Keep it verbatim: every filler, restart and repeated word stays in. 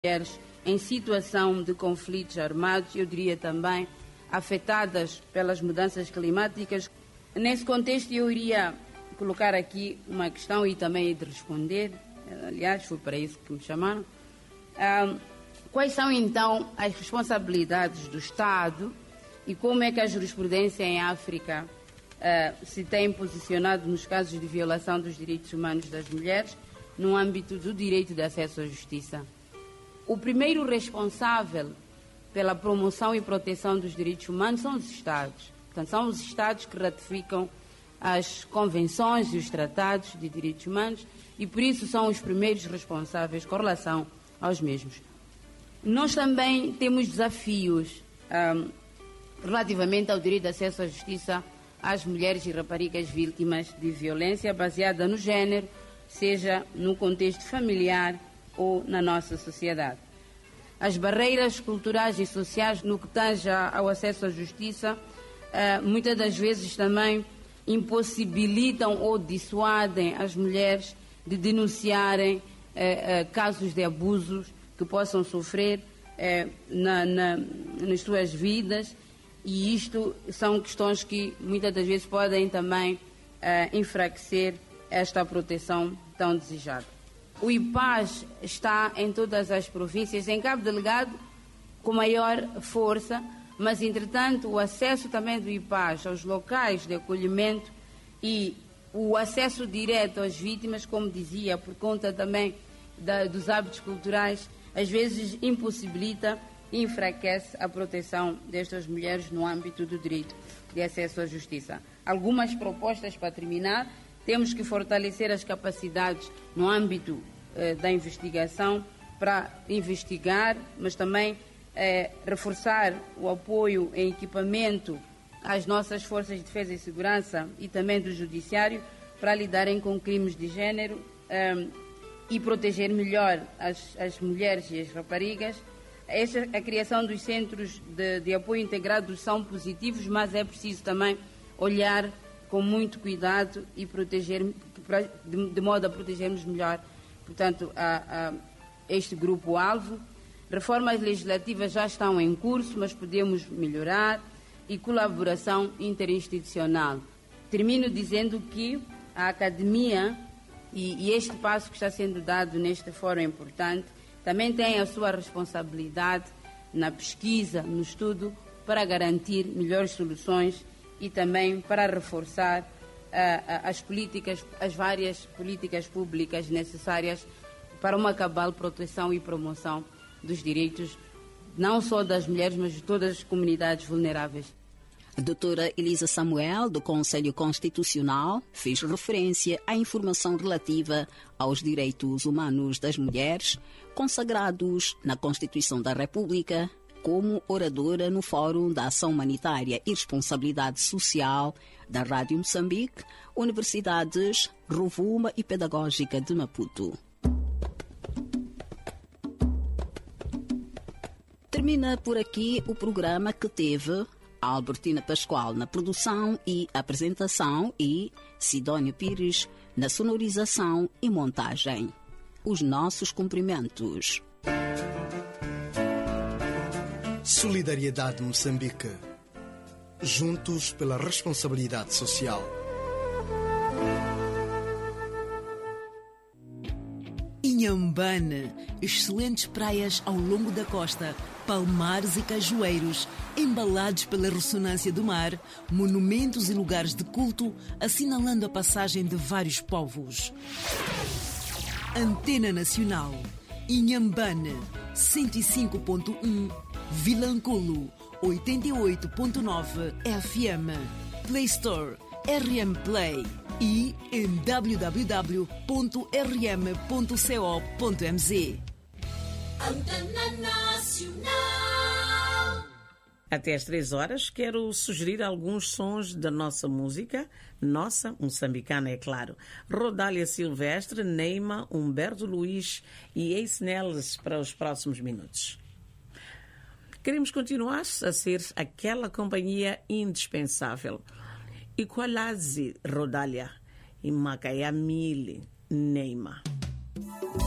mulheres em situação de conflitos armados, eu diria também afetadas pelas mudanças climáticas. Nesse contexto, eu iria colocar aqui uma questão e também de responder, aliás, foi para isso que me chamaram. Ah, quais são, então, as responsabilidades do Estado e como é que a jurisprudência em África ah, se tem posicionado nos casos de violação dos direitos humanos das mulheres no âmbito do direito de acesso à justiça? O primeiro responsável pela promoção e proteção dos direitos humanos são os Estados. Portanto, são os Estados que ratificam as convenções e os tratados de direitos humanos e, por isso, são os primeiros responsáveis com relação aos mesmos. Nós também temos desafios um, relativamente ao direito de acesso à justiça às mulheres e raparigas vítimas de violência baseada no género, seja no contexto familiar ou na nossa sociedade. As barreiras culturais e sociais no que tange ao acesso à justiça, uh, muitas das vezes também impossibilitam ou dissuadem as mulheres de denunciarem uh, uh, casos de abusos que possam sofrer uh, na, na, nas suas vidas, e isto são questões que muitas das vezes podem também uh, enfraquecer esta proteção tão desejada. O I P A S está em todas as províncias, em Cabo Delgado com maior força, mas, entretanto, o acesso também do I P A S aos locais de acolhimento e o acesso direto às vítimas, como dizia, por conta também da, dos hábitos culturais, às vezes impossibilita e enfraquece a proteção destas mulheres no âmbito do direito de acesso à justiça. Algumas propostas para terminar: temos que fortalecer as capacidades no âmbito eh, da investigação para investigar, mas também eh, reforçar o apoio em equipamento às nossas forças de defesa e segurança e também do judiciário para lidarem com crimes de género eh, e proteger melhor as, as mulheres e as raparigas. Esta, a criação dos centros de, de apoio integrado são positivos, mas é preciso também olhar com muito cuidado e proteger, de, de modo a protegermos melhor, portanto, a, a este grupo-alvo. Reformas legislativas já estão em curso, mas podemos melhorar, e colaboração interinstitucional. Termino dizendo que a academia e, e este passo que está sendo dado neste fórum importante também tem a sua responsabilidade na pesquisa, no estudo, para garantir melhores soluções e também para reforçar uh, as políticas, as várias políticas públicas necessárias para uma cabal proteção e promoção dos direitos, não só das mulheres, mas de todas as comunidades vulneráveis. A doutora Elisa Samuel, do Conselho Constitucional, fez referência à informação relativa aos direitos humanos das mulheres, consagrados na Constituição da República, como oradora no Fórum da Ação Humanitária e Responsabilidade Social da Rádio Moçambique, Universidades Rovuma e Pedagógica de Maputo. Termina por aqui o programa que teve a Albertina Pascoal na produção e apresentação e Sidónio Pires na sonorização e montagem. Os nossos cumprimentos. Solidariedade Moçambique. Juntos pela responsabilidade social. Inhambane, excelentes praias ao longo da costa, palmares e cajueiros, embalados pela ressonância do mar, monumentos e lugares de culto, assinalando a passagem de vários povos. Antena Nacional, Inhambane, cento e cinco ponto um, Vilanculo, oitenta e oito ponto nove F M, Play Store, R M Play e em w w w ponto r m ponto co ponto m z. Antena Nacional. Até às três horas, quero sugerir alguns sons da nossa música, nossa, moçambicana, é claro. Rodália Silvestre, Neima, Humberto Luiz e Ace Neles para os próximos minutos. Queremos continuar a ser aquela companhia indispensável. Equalazi, Rodália, e Macaiamile, Neima.